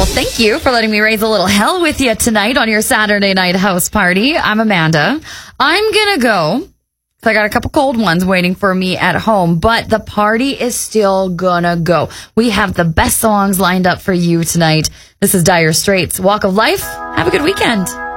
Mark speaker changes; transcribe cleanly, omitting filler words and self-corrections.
Speaker 1: Well, thank you for letting me raise a little hell with you tonight on your Saturday night house party. I'm Amanda. I'm going to go. So I got a couple cold ones waiting for me at home, but the party is still gonna go. We have the best songs lined up for you tonight. This is Dire Straits, Walk of Life. Have a good weekend.